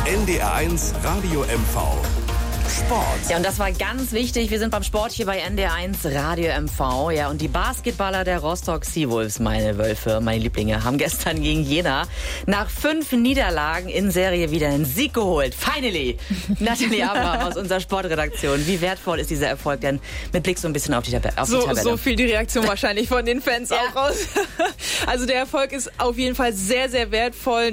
NDR1 Radio MV. Sport. Ja, und das war ganz wichtig. Wir sind beim Sport hier bei NDR1 Radio MV. Ja, und die Basketballer der Rostock Seawolves, meine Wölfe, meine Lieblinge, haben gestern gegen Jena nach 5 Niederlagen in Serie wieder einen Sieg geholt. Finally! Nathalie Abraham aus unserer Sportredaktion. Wie wertvoll ist dieser Erfolg denn mit Blick so ein bisschen auf die Tabelle? So viel die Reaktion wahrscheinlich von den Fans auch raus. Also der Erfolg ist auf jeden Fall sehr, sehr wertvoll.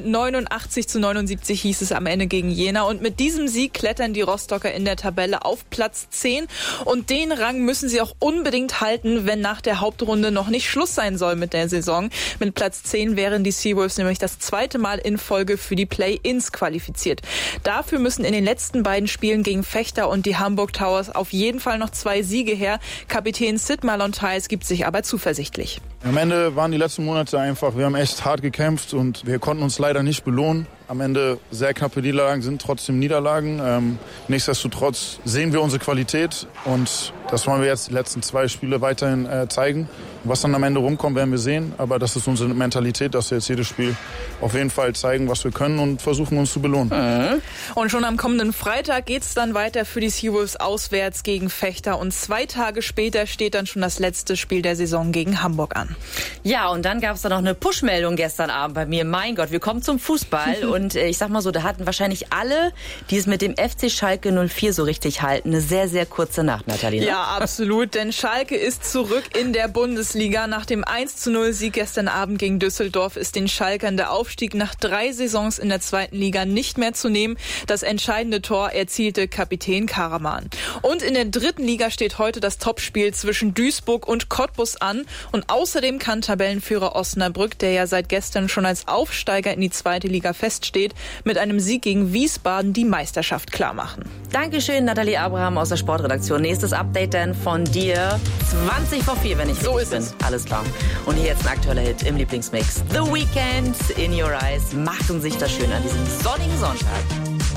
89-79 hieß es am Ende gegen Jena. Und mit diesem Sieg klettern die Rostocker in der Tabelle auf Platz 10. Und den Rang müssen sie auch unbedingt halten, wenn nach der Hauptrunde noch nicht Schluss sein soll mit der Saison. Mit Platz 10 wären die Seawolves nämlich das zweite Mal in Folge für die Play-Ins qualifiziert. Dafür müssen in den letzten beiden Spielen gegen Vechta und die Hamburg Towers auf jeden Fall noch 2 Siege her. Kapitän Sid Malon-Theis gibt sich aber zuversichtlich. Am Ende waren die letzten Monate einfach, wir haben echt hart gekämpft und wir konnten uns leider nicht belohnen. Am Ende sehr knappe Niederlagen sind trotzdem Niederlagen. Nichtsdestotrotz sehen wir unsere Qualität und das wollen wir jetzt die letzten 2 Spiele weiterhin zeigen. Was dann am Ende rumkommt, werden wir sehen. Aber das ist unsere Mentalität, dass wir jetzt jedes Spiel auf jeden Fall zeigen, was wir können und versuchen, uns zu belohnen. Und schon am kommenden Freitag geht's dann weiter für die Seawolves auswärts gegen Vechta. Und 2 Tage später steht dann schon das letzte Spiel der Saison gegen Hamburg an. Ja, und dann gab's da noch eine Push-Meldung gestern Abend bei mir. Mein Gott, wir kommen zum Fußball. Und ich sag mal so, da hatten wahrscheinlich alle, die es mit dem FC Schalke 04 so richtig halten, eine sehr, sehr kurze Nacht, Nathalie. Ne? Ja, absolut, denn Schalke ist zurück in der Bundesliga. Nach dem 1:0-Sieg gestern Abend gegen Düsseldorf ist den Schalkern der Aufstieg nach 3 Saisons in der 2. Liga nicht mehr zu nehmen. Das entscheidende Tor erzielte Kapitän Karaman. Und in der 3. Liga steht heute das Topspiel zwischen Duisburg und Cottbus an. Und außerdem kann Tabellenführer Osnabrück, der ja seit gestern schon als Aufsteiger in die 2. Liga feststeht, mit einem Sieg gegen Wiesbaden die Meisterschaft klarmachen. Dankeschön, Nathalie Abraham aus der Sportredaktion. Nächstes Update dann von dir. 20:04, wenn ich so richtig bin. Alles klar. Und hier jetzt ein aktueller Hit im Lieblingsmix. The Weeknd, In Your Eyes. Macht uns sich das schön an diesem sonnigen Sonntag.